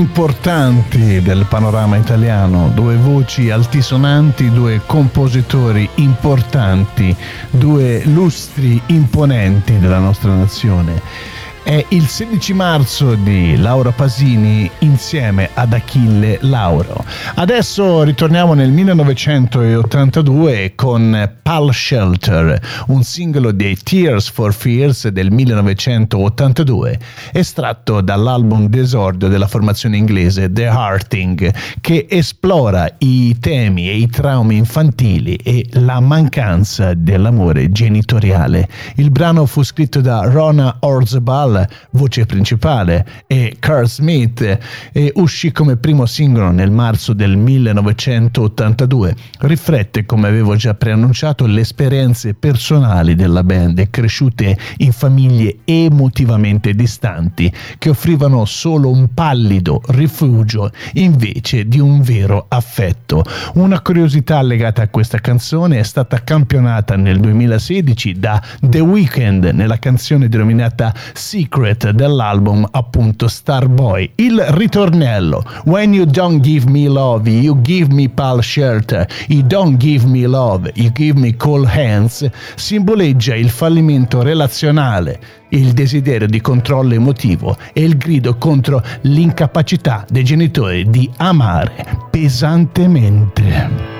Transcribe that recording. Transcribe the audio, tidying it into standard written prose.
importanti del panorama italiano, due voci altisonanti, due compositori importanti, due lustri imponenti della nostra nazione. È il 16 marzo di Laura Pasini insieme ad Achille Lauro. Adesso ritorniamo nel 1982 con Pal Shelter, un singolo dei Tears for Fears del 1982, estratto dall'album d'esordio della formazione inglese The Hearting, che esplora i temi e i traumi infantili e la mancanza dell'amore genitoriale. Il brano fu scritto da Rona Orzabal, voce principale, e Carl Smith, e uscì come primo singolo nel marzo del 1982. Riflette, come avevo già preannunciato, le esperienze personali della band, cresciute in famiglie emotivamente distanti che offrivano solo un pallido rifugio invece di un vero affetto. Una curiosità legata a questa canzone è stata campionata nel 2016 da The Weeknd nella canzone denominata Secret dell'album appunto Starboy. Il ritornello: When you don't give me love, you give me pal shelter, you don't give me love, you give me cold hands, simboleggia il fallimento relazionale, il desiderio di controllo emotivo e il grido contro l'incapacità dei genitori di amare pesantemente.